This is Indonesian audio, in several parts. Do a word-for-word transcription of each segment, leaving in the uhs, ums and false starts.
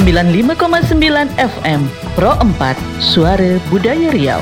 sembilan puluh lima koma sembilan F M Pro empat Suara Budaya Riau.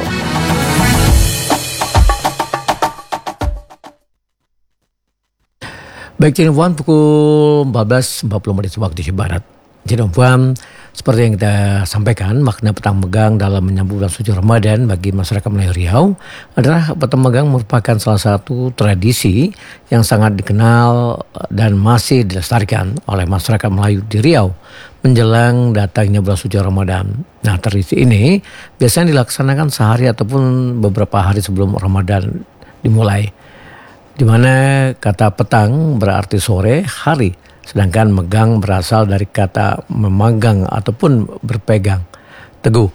Baik, Cina Puan, pukul empat belas empat puluh menit waktu Indonesia Barat. Cina Puan, seperti yang kita sampaikan, makna petang megang dalam menyambut bulan suci Ramadan bagi masyarakat Melayu Riau adalah petang megang merupakan salah satu tradisi yang sangat dikenal dan masih dilestarikan oleh masyarakat Melayu di Riau menjelang datangnya bulan suci Ramadan. Nah, tradisi ini biasanya dilaksanakan sehari ataupun beberapa hari sebelum Ramadan dimulai, di mana kata petang berarti sore hari, sedangkan megang berasal dari kata memegang ataupun berpegang teguh.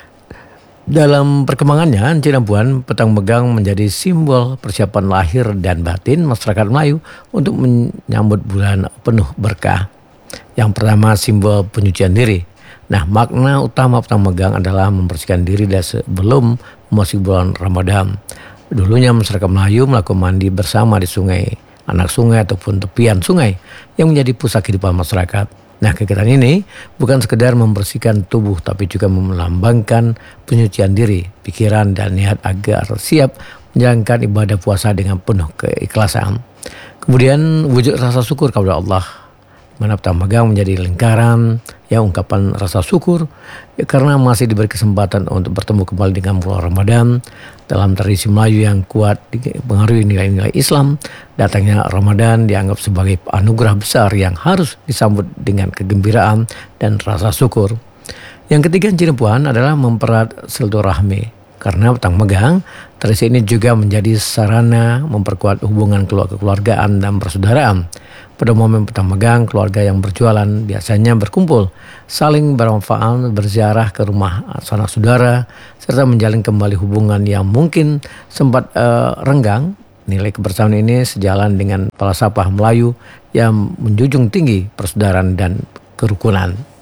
Dalam perkembangannya, Cina Puan, petang megang menjadi simbol persiapan lahir dan batin masyarakat Melayu untuk menyambut bulan penuh berkah. Yang pertama, simbol penyucian diri. Nah, makna utama petang megang adalah membersihkan diri dari sebelum memasuki bulan Ramadan. Dulunya masyarakat Melayu melakukan mandi bersama di sungai, anak sungai ataupun tepian sungai yang menjadi pusat kehidupan masyarakat. Nah, kegiatan ini bukan sekedar membersihkan tubuh tapi juga melambangkan penyucian diri, pikiran dan niat agar siap menjalankan ibadah puasa dengan penuh keikhlasan. Kemudian wujud rasa syukur kepada Allah, mana petang megang menjadi lingkaran ya ungkapan rasa syukur ya, karena masih diberi kesempatan untuk bertemu kembali dengan bulan Ramadan. Dalam tradisi Melayu yang kuat dipengaruhi nilai-nilai Islam, datangnya Ramadan dianggap sebagai anugerah besar yang harus disambut dengan kegembiraan dan rasa syukur. Yang ketiga, Cina Puan, adalah mempererat silaturahmi. Karena petang megang, tradisi ini juga menjadi sarana memperkuat hubungan keluarga-keluargaan dan persaudaraan. Pada momen petang megang, keluarga yang berjualan biasanya berkumpul, saling bermanfaat, berziarah ke rumah sanak saudara, serta menjalin kembali hubungan yang mungkin sempat uh, renggang. Nilai kebersamaan ini sejalan dengan falsafah Melayu yang menjunjung tinggi persaudaraan dan kerukunan.